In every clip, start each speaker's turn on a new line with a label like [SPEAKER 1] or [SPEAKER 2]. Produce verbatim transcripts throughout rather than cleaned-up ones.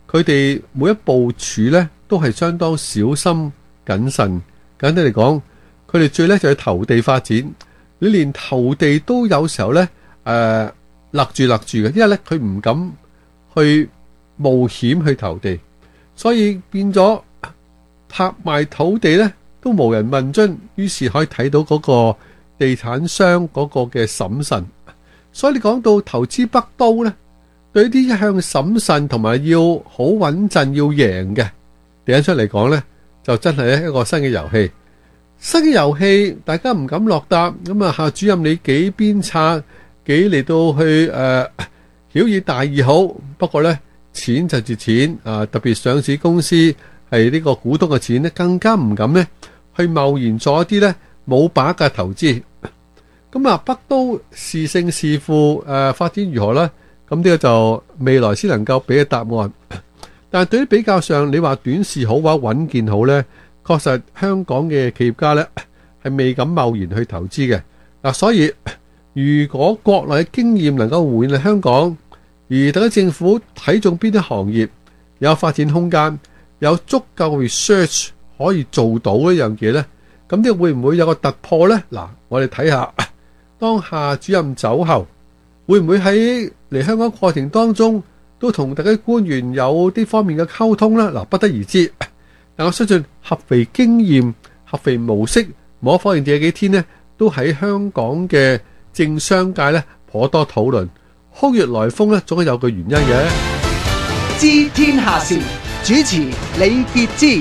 [SPEAKER 1] 佢哋每一部署呢都係相當小心謹慎。簡單嚟講，佢哋最叻就係投地發展。你連投地都有時候呢誒勒住勒住嘅，因為呢佢唔敢去冒險去投地，所以變咗拍賣土地呢都無人問津，於是可以睇到嗰個地產商嗰個嘅審慎。所以你講到投資北都呢，對啲一向審慎同埋要好穩陣要贏嘅地產商嚟講呢，就真係一個新嘅遊戲。新嘅遊戲大家唔敢落搭，咁啊夏主任你幾鞭策幾嚟到去誒曉以大義好，不過呢錢就係錢啊，特別上市公司係呢個股東嘅錢呢，更加唔敢呢去貿然做一啲呢冇把握嘅投資。咁啊北都是勝是負誒發展如何呢？咁呢個就未來先能夠俾嘅答案。但係對於比較上你話短視好或者穩健好呢，確實香港嘅企業家呢係未敢貿然去投資嘅嗱。所以如果國內嘅經驗能夠換嚟香港，而特區政府睇中邊啲行業有發展空間，有足夠 research 可以做到呢樣嘢呢，咁呢會唔會有個突破呢？嗱，我哋睇下當夏主任走後，會唔會喺嚟香港過程當中都同特區官員有啲方面嘅溝通呢？嗱，不得而知。但我相信合肥經驗、合肥模式，冇可否認這幾天呢都喺香港嘅政商界呢頗多討論。空穴來風呢，總係有個原因嘅。
[SPEAKER 2] 知天下事，主持李傑之。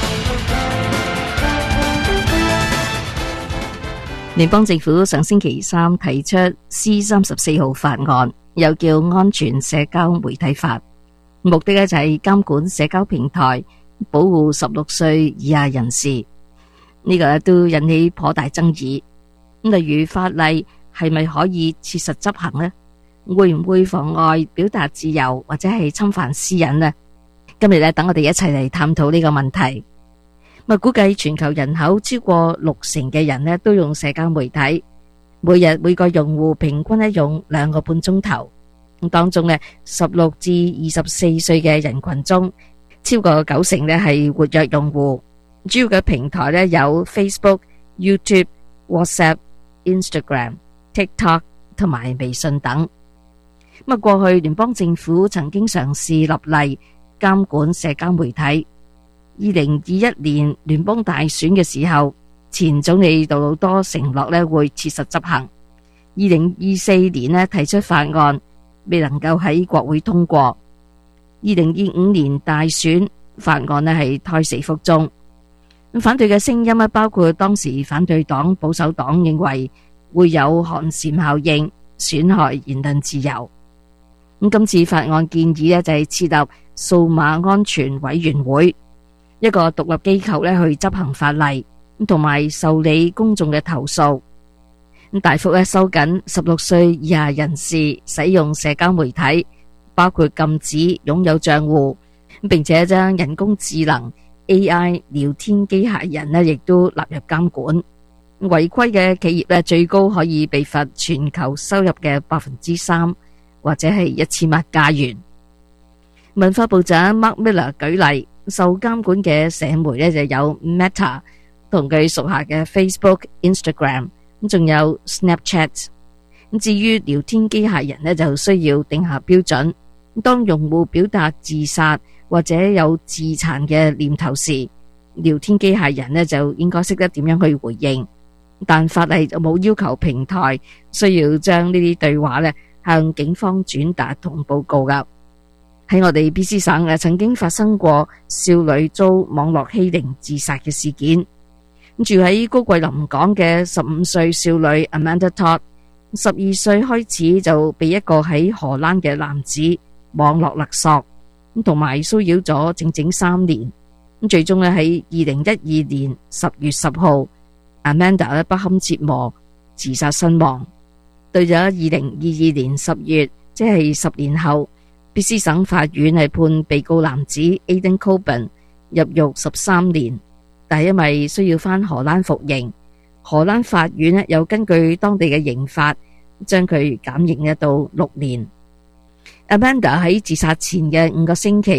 [SPEAKER 3] 聯邦政府上星期三提出 C 三十四號法案，又叫安全社交媒體法，目的呢就係監管社交平台，保護十六歲以下人士。呢個都引起頗大爭議。例如法例係咪可以切實執行呢？會唔會妨礙表達自由或者係侵犯私隱呢？今日咧，等我哋一齊嚟探討呢個問題。咪估計全球人口超過六成嘅人咧都用社交媒體，每日每個用戶平均咧用兩個半鐘頭。咁當中咧，十六至二十四歲嘅人群中，超過九成咧係活躍用戶。主要嘅平台咧有 Facebook、YouTube、WhatsApp、Instagram、TikTok 同埋微信等。咁啊，過去聯邦政府曾經嘗試立例監管社交媒體。二零二一年聯邦大選嘅時候，前總理杜魯多承諾咧會切實執行。二零二四年咧提出法案，未能夠喺國會通過。二零二五年大選法案咧係胎死腹中。反對嘅聲音咧包括當時反對黨保守黨認為會有寒蟬效應，損害言論自由。咁今次法案建議咧就係設立數碼安全委員會，一個獨立機構咧去執行法例，同埋受理公眾嘅投訴，大幅咧收緊十六歲以下人士使用社交媒體，包括禁止擁有賬戶，並且將人工智能 A I 聊天機械人咧亦都納入監管。違規嘅企業咧最高可以被罰全球收入嘅百分之三，或者係一千萬加元。文化部長 Mark Miller 舉例，受監管嘅社媒咧就有 Meta 同佢屬下嘅 Facebook、Instagram， 咁仲有 Snapchat。咁至於聊天機械人咧就需要定下標準，當用戶表達自殺或者有自殘嘅念頭時，聊天機械人咧就應該識得點樣去回應。但法例就冇要求平台需要將呢啲對話咧向警方轉達同報告噶。喺我哋 B C 省嘅曾經發生過少女遭網絡欺凌自殺嘅事件。住喺高桂林港嘅十五歲少女 Amanda Todd， 十二歲開始就被一個喺荷蘭嘅男子網絡勒索，同埋騷擾咗整整三年。最終咧喺二零一二年十月十號，Amanda 咧不堪折磨自殺身亡。到咗二零二二年十月，即係十年後，B C 省法院係判被告男子 Aiden Coben 入獄十三年，但係因為需要返荷蘭服刑，荷蘭法院咧又根據當地嘅刑法將佢減刑一到六年。Amanda 喺自殺前嘅五個星期